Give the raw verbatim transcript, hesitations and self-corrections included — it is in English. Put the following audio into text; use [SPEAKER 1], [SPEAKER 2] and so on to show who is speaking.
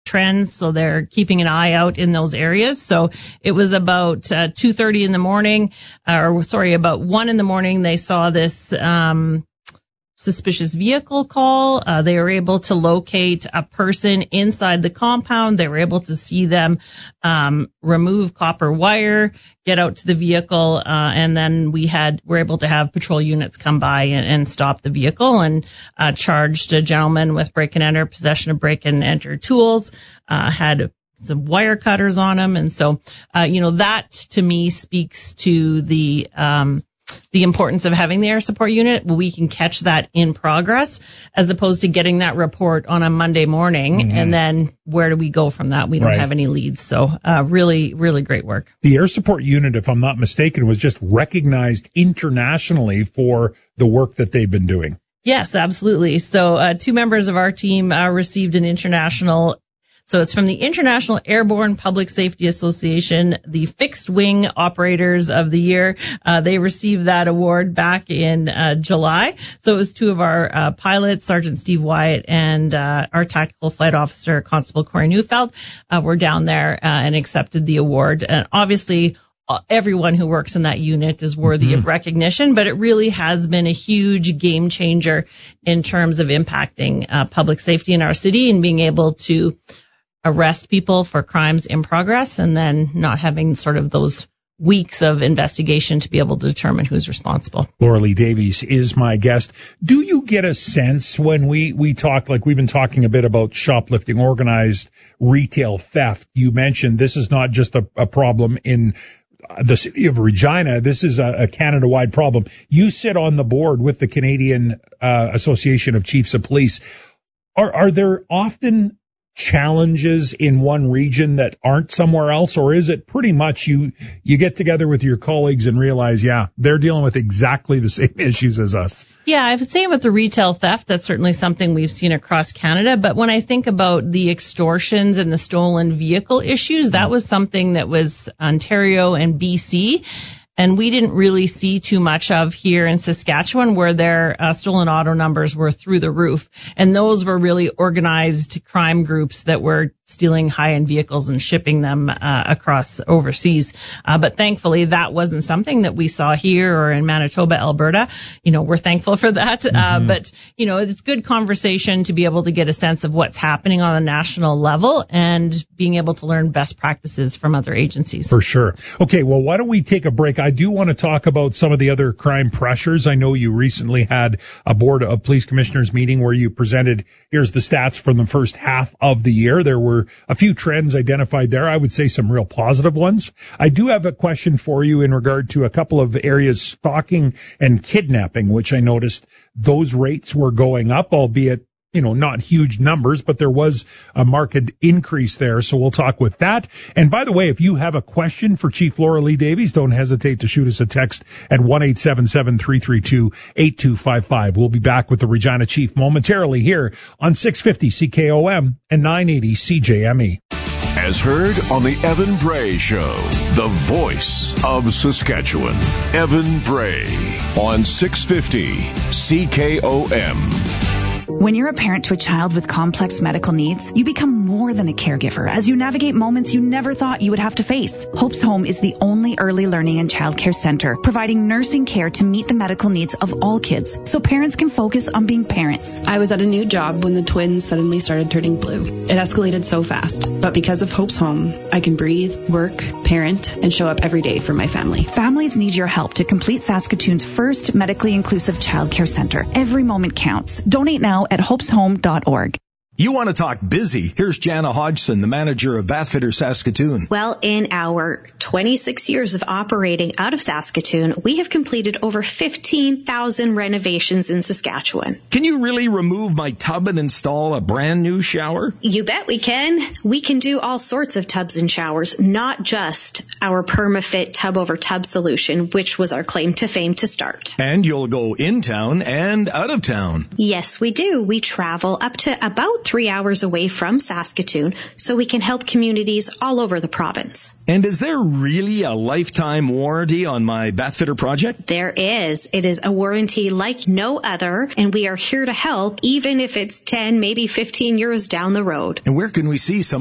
[SPEAKER 1] trends, so they're keeping an eye out in those areas. So it was about uh, two thirty in the morning, or sorry, about one in the morning, they saw this um suspicious vehicle call. Uh, they were able to locate a person inside the compound. They were able to see them um, remove copper wire, get out to the vehicle, uh, and then we had were able to have patrol units come by and, and stop the vehicle and uh, charged a gentleman with break and enter, possession of break and enter tools, uh, had some wire cutters on him. And so, uh, you know, that to me speaks to the um the importance of having the air support unit. We can catch that in progress as opposed to getting that report on a Monday morning. Mm-hmm. And then where do we go from that? We don't right. have any leads. So uh, really, really great work.
[SPEAKER 2] The air support unit, if I'm not mistaken, was just recognized internationally for the work that they've been doing.
[SPEAKER 1] Yes, absolutely. So uh, two members of our team uh, received an international So it's from the International Airborne Public Safety Association, the Fixed Wing Operators of the Year. Uh, they received that award back in uh, July. So it was two of our uh, pilots, Sergeant Steve Wyatt and uh, our Tactical Flight Officer, Constable Corey Neufeld, uh, were down there uh, and accepted the award. And obviously, everyone who works in that unit is worthy mm-hmm. of recognition, but it really has been a huge game changer in terms of impacting uh, public safety in our city and being able to arrest people for crimes in progress and then not having sort of those weeks of investigation to be able to determine who's responsible.
[SPEAKER 2] Laura Lee Davies is my guest. Do you get a sense when we, we talk, like we've been talking a bit about shoplifting, organized retail theft? You mentioned this is not just a, a problem in the city of Regina. This is a, a Canada-wide problem. You sit on the board with the Canadian uh, Association of Chiefs of Police. Are, are there often challenges in one region that aren't somewhere else, or is it pretty much you you get together with your colleagues and realize, yeah, they're dealing with exactly the same issues as us?
[SPEAKER 1] Yeah, I would say with the retail theft, that's certainly something we've seen across Canada. But when I think about the extortions and the stolen vehicle issues, that was something that was Ontario and B C. And we didn't really see too much of here in Saskatchewan, where their uh, stolen auto numbers were through the roof. And those were really organized crime groups that were stealing high-end vehicles and shipping them uh, across overseas. Uh, but thankfully, that wasn't something that we saw here or in Manitoba, Alberta. You know, we're thankful for that. Mm-hmm. Uh, but, you know, it's good conversation to be able to get a sense of what's happening on a national level and being able to learn best practices from other agencies.
[SPEAKER 2] For sure. Okay, well, why don't we take a break? I do want to talk about some of the other crime pressures. I know you recently had a Board of Police Commissioners meeting where you presented, here's the stats from the first half of the year. There were a few trends identified there. I would say some real positive ones. I do have a question for you in regard to a couple of areas, stalking and kidnapping, which I noticed those rates were going up, albeit you know, not huge numbers, but there was a marked increase there. So we'll talk with that. And by the way, if you have a question for Chief Laura Lee Davies, don't hesitate to shoot us a text at one eight seven seven, three three two, eight two five five. We'll be back with the Regina Chief momentarily here on six fifty C K O M and nine eighty C J M E.
[SPEAKER 3] As heard on the Evan Bray Show, the voice of Saskatchewan. Evan Bray on six fifty C K O M.
[SPEAKER 4] When you're a parent to a child with complex medical needs, you become more than a caregiver as you navigate moments you never thought you would have to face. Hope's Home is the only early learning and childcare center providing nursing care to meet the medical needs of all kids so parents can focus on being parents.
[SPEAKER 5] I was at a new job when the twins suddenly started turning blue. It escalated so fast, but because of Hope's Home, I can breathe, work, parent, and show up every day for my family.
[SPEAKER 4] Families need your help to complete Saskatoon's first medically inclusive childcare center. Every moment counts. Donate now at hopes home dot org.
[SPEAKER 6] You want to talk busy? Here's Jana Hodgson, the manager of Bathfitter Saskatoon.
[SPEAKER 7] Well, in our twenty-six years of operating out of Saskatoon, we have completed over fifteen thousand renovations in Saskatchewan.
[SPEAKER 6] Can you really remove my tub and install a brand new shower?
[SPEAKER 7] You bet we can. We can do all sorts of tubs and showers, not just our PermaFit tub over tub solution, which was our claim to fame to start.
[SPEAKER 6] And you'll go in town and out of town.
[SPEAKER 7] Yes, we do. We travel up to about three hours away from Saskatoon, so we can help communities all over the province.
[SPEAKER 6] And is there really a lifetime warranty on my Bathfitter project?
[SPEAKER 7] There is. It is a warranty like no other, and we are here to help, even if it's ten, maybe fifteen years down the road.
[SPEAKER 6] And where can we see some